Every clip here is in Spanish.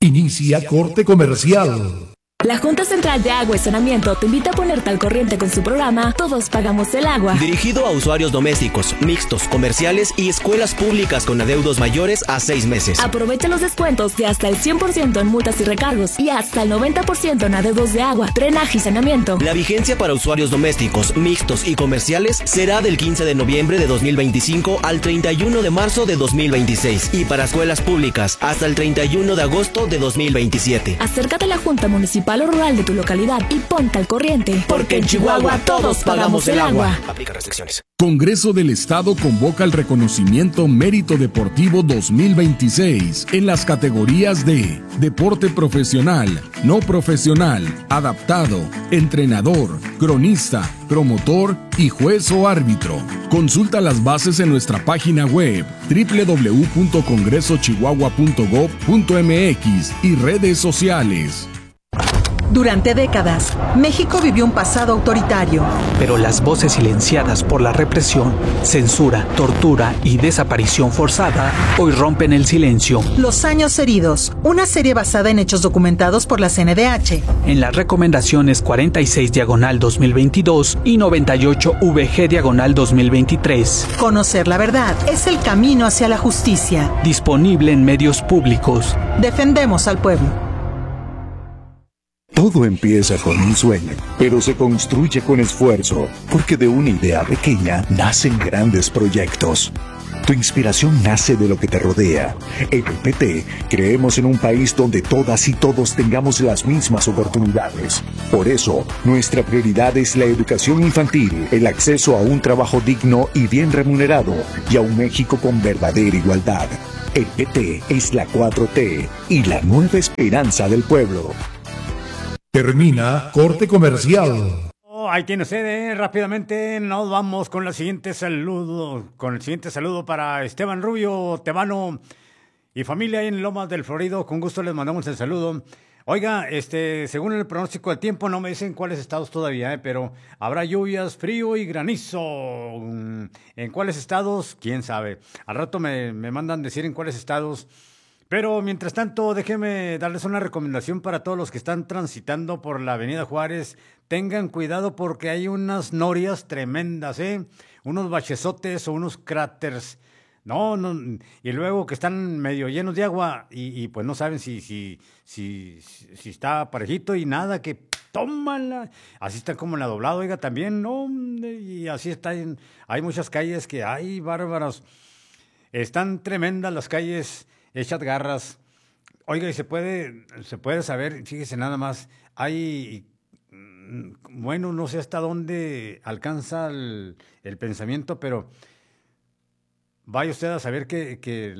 Inicia corte comercial. La Junta Central de Agua y Saneamiento te invita a ponerte al corriente con su programa Todos Pagamos el Agua. Dirigido a usuarios domésticos, mixtos, comerciales y escuelas públicas con adeudos mayores a 6 meses. Aprovecha los descuentos de hasta el 100% en multas y recargos y hasta el 90% en adeudos de agua, drenaje y saneamiento. La vigencia para usuarios domésticos, mixtos y comerciales será del 15 de noviembre de 2025 al 31 de marzo de 2026 y para escuelas públicas hasta el 31 de agosto de 2027. Acércate a la Junta Municipal o Rural de tu localidad y ponte al corriente. Porque en Chihuahua todos pagamos el agua. Aplica restricciones. Congreso del Estado convoca el reconocimiento Mérito Deportivo 2026 en las categorías de deporte profesional, no profesional, adaptado, entrenador, cronista, promotor y juez o árbitro. Consulta las bases en nuestra página web www.congresochihuahua.gov.mx y redes sociales. Durante décadas, México vivió un pasado autoritario. Pero las voces silenciadas por la represión, censura, tortura y desaparición forzada hoy rompen el silencio. Los años heridos, una serie basada en hechos documentados por la CNDH. En las recomendaciones 46/2022 y 98/VG/2023. Conocer la verdad es el camino hacia la justicia. Disponible en medios públicos. Defendemos al pueblo. Todo empieza con un sueño, pero se construye con esfuerzo, porque de una idea pequeña nacen grandes proyectos. Tu inspiración nace de lo que te rodea. En el PT creemos en un país donde todas y todos tengamos las mismas oportunidades. Por eso, nuestra prioridad es la educación infantil, el acceso a un trabajo digno y bien remunerado, y a un México con verdadera igualdad. El PT es la 4T y la nueva esperanza del pueblo. Termina corte comercial. Ahí tiene usted, rápidamente nos vamos con el siguiente saludo para Esteban Rubio, Tebano y familia en Lomas del Florido. Con gusto les mandamos el saludo. Oiga, según el pronóstico del tiempo, no me dicen cuáles estados todavía, pero habrá lluvias, frío y granizo. ¿En cuáles estados? ¿Quién sabe? Al rato me mandan decir en cuáles estados. Pero mientras tanto, déjenme darles una recomendación para todos los que están transitando por la Avenida Juárez. Tengan cuidado porque hay unas norias tremendas, unos bachezotes o unos cráteres. No, y luego que están medio llenos de agua y pues no saben si está parejito y nada, que tómala. Así está como en la Doblado, oiga, también, no, y así está. Hay muchas calles que hay bárbaras. Están tremendas las calles. Echad garras. Oiga, y se puede saber, fíjese nada más, bueno, no sé hasta dónde alcanza el pensamiento, pero vaya usted a saber que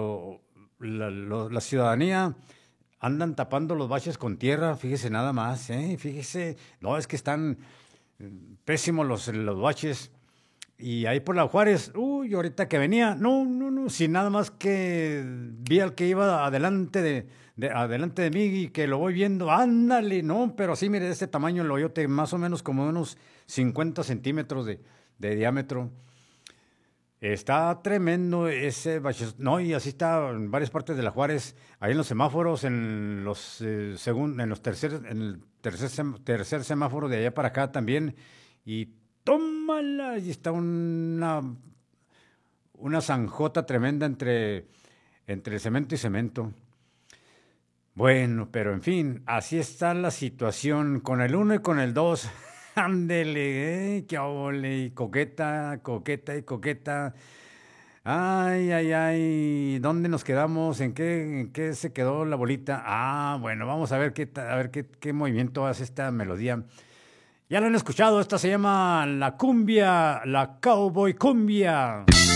la ciudadanía andan tapando los baches con tierra, fíjese nada más, fíjese, no, es que están pésimos los baches. Y ahí por la Juárez, ahorita que venía, no, sin nada más que vi al que iba adelante de mí y que lo voy viendo, ándale, no, pero sí, mire, de este tamaño el hoyote, más o menos como unos 50 centímetros de diámetro. Está tremendo ese bache, no, y así está en varias partes de la Juárez, ahí en los semáforos, en el tercer semáforo de allá para acá también, y tómala, y está una zanjota tremenda entre cemento y cemento. Bueno, pero en fin, así está la situación con el 1 y con el 2. Ándele, qué ole, coqueta. Ay, ¿dónde nos quedamos? ¿En qué se quedó la bolita? Bueno, vamos a ver qué movimiento hace esta melodía. Ya lo han escuchado, esta se llama la cumbia, la cowboy cumbia.